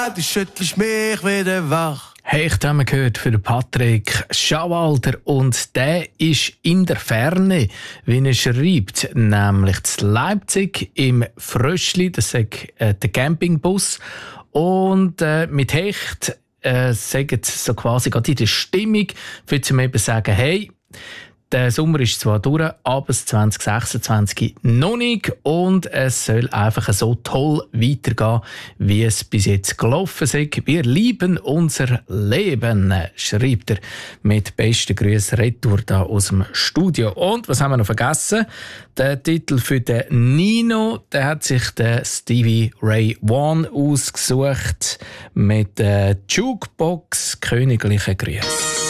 Du schüttelst mich wieder wach. Hey, ich habe gehört für den Patrick Schauwalter und der ist in der Ferne, wie er schreibt, nämlich in Leipzig im Fröschli, das ist der Campingbus. Und mit Hecht sagen sie so quasi gerade in der Stimmung, für zu eben sagen, hey, der Sommer ist zwar durch, aber das 2026 noch nicht. Und es soll einfach so toll weitergehen, wie es bis jetzt gelaufen ist. Wir lieben unser Leben, schreibt er mit besten Grüßen retour da aus dem Studio. Und was haben wir noch vergessen? Der Titel für den Nino, der hat sich der Stevie Ray Vaughan ausgesucht mit der Jukebox Königliche Grüße.